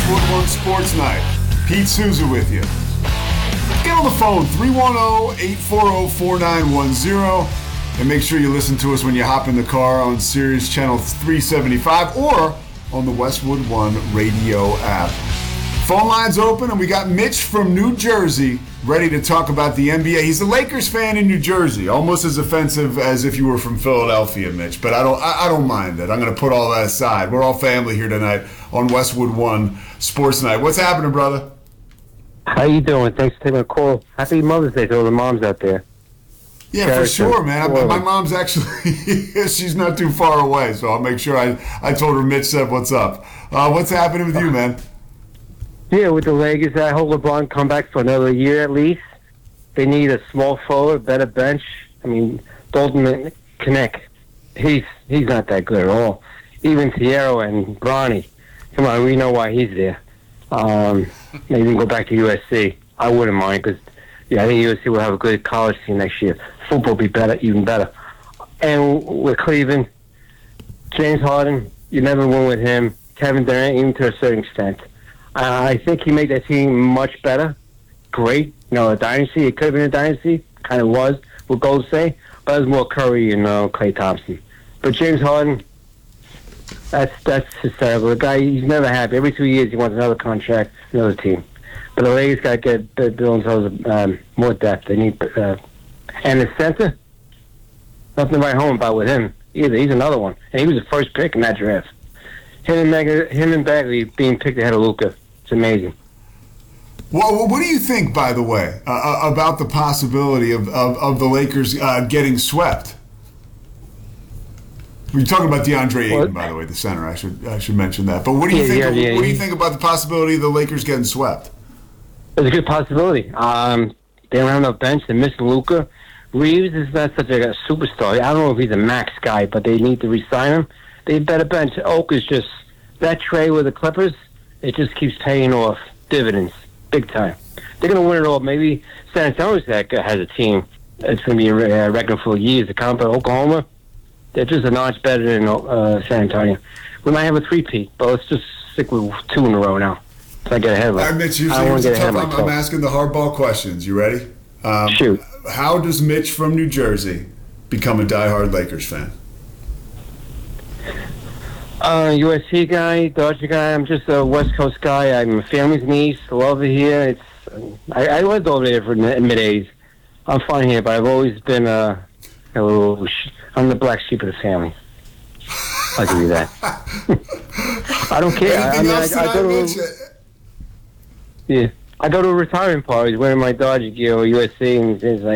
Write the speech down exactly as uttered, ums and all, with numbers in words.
Westwood One Sports Night. Pete Souza with you. Get on the phone, three one zero, eight four zero, four nine one zero, and make sure you listen to us when you hop in the car on Sirius Channel three seventy-five or on the Westwood One radio app. Phone lines open, and we got Mitch from New Jersey ready to talk about the N B A. He's a Lakers fan in New Jersey, almost as offensive as if you were from Philadelphia, Mitch. But I don't, I, I don't mind it. I'm going to put all that aside. We're all family here tonight on Westwood One Sports Night. What's happening, brother? How you doing? Thanks for taking a call. Happy Mother's Day to all the moms out there. Yeah, for sure, man. I, my mom's actually, she's not too far away, so I'll make sure I, I told her Mitch said what's up. Uh, what's happening with you, man? Yeah, with the Lakers, I hope LeBron come back for another year at least. They need a small forward, better bench. I mean, Dalton Knecht, he's he's not that good at all. Even Thiero and Bronny, come on, we know why he's there. Um, maybe we can go back to U S C. I wouldn't mind because, yeah, I think U S C will have a good college team next year. Football will be better, even better. And with Cleveland, James Harden, you never win with him. Kevin Durant, even to a certain extent. Uh, I think he made that team much better. Great. You know, a dynasty. It could have been a dynasty. Kind of was with Golden State. But it was more Curry and uh, Klay Thompson. But James Harden, that's that's hysterical. The guy, he's never happy. Every two years he wants another contract, another team. But the Lakers got to get build themselves um, more depth. They need, uh, and the center, nothing to write home about with him either. He's another one. And he was the first pick in that draft. Him and, Meg- him and Bagley being picked ahead of Luka. It's amazing. Well, what do you think, by the way, uh, about the possibility of, of, of the Lakers uh, getting swept? We're talking about DeAndre Ayton, by the way, the center. I should I should mention that. But what do you yeah, think? Yeah, of, yeah, what do you yeah. think about the possibility of the Lakers getting swept? It's a good possibility. Um, they don't have enough bench. They're missing Luka. Reeves is not such a, a superstar. I don't know if he's a max guy, but they need to re-sign him. They better bench. Oak is just that trade with the Clippers. It just keeps paying off dividends big time. They're going to win it all. Maybe San Antonio has a team that's going to be uh, reckoned for years to come. But Oklahoma, they're just a notch better than uh, San Antonio. We might have a three-peat, but let's just stick with two in a row now. So I get ahead of All right, Mitch, usually I don't want to get ahead of I'm, myself. I'm asking the hardball questions. You ready? Um, Shoot. How does Mitch from New Jersey become a diehard Lakers fan? Uh, U S C guy, Dodger guy. I'm just a West Coast guy. I'm a family's niece. Love it here. It's I, I lived over there for mid A's. I'm fine here, but I've always been uh, a little. Sh- I'm the black sheep of the family. I can do that. I don't care. I, I mean, I, I go to. Yeah, I go to retirement parties wearing my Dodger gear or U S C, and it's like.